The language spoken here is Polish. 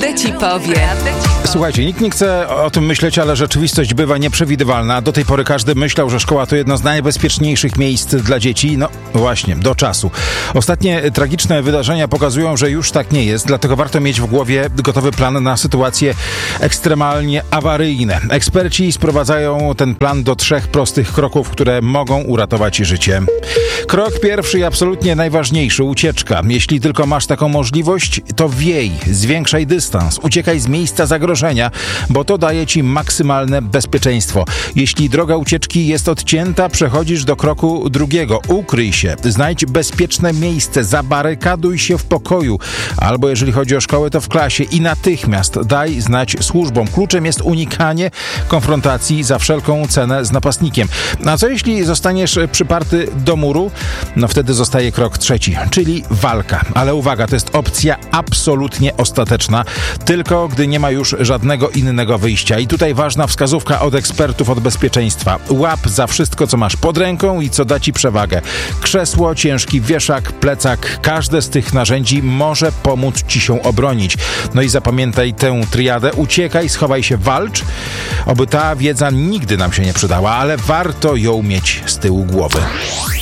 Prawdę ci powie. Słuchajcie, nikt nie chce o tym myśleć, ale rzeczywistość bywa nieprzewidywalna. Do tej pory każdy myślał, że szkoła to jedno z najbezpieczniejszych miejsc dla dzieci. No właśnie, do czasu. Ostatnie tragiczne wydarzenia pokazują, że już tak nie jest, dlatego warto mieć w głowie gotowy plan na sytuacje ekstremalnie awaryjne. Eksperci sprowadzają ten plan do 3 prostych kroków, które mogą uratować życie. Krok pierwszy i absolutnie najważniejszy, ucieczka. Jeśli tylko masz taką możliwość, to wiej, zwiększaj dystans, uciekaj z miejsca zagrożenia, bo to daje ci maksymalne bezpieczeństwo. Jeśli droga ucieczki jest odcięta, przechodzisz do kroku drugiego. Ukryj się, znajdź bezpieczne miejsce, zabarykaduj się w pokoju, albo jeżeli chodzi o szkołę, to w klasie i natychmiast daj znać służbom. Kluczem jest unikanie konfrontacji za wszelką cenę z napastnikiem. A co jeśli zostaniesz przyparty do muru? No wtedy zostaje krok trzeci, czyli walka. Ale uwaga, to jest opcja absolutnie ostateczna, tylko gdy nie ma już żadnego innego wyjścia. I tutaj ważna wskazówka od ekspertów od bezpieczeństwa. Łap za wszystko, co masz pod ręką i co da ci przewagę. Krzesło, ciężki wieszak, plecak. Każde z tych narzędzi może pomóc ci się obronić. No i zapamiętaj tę triadę. Uciekaj, schowaj się, walcz. Oby ta wiedza nigdy nam się nie przydała, ale warto ją mieć z tyłu głowy.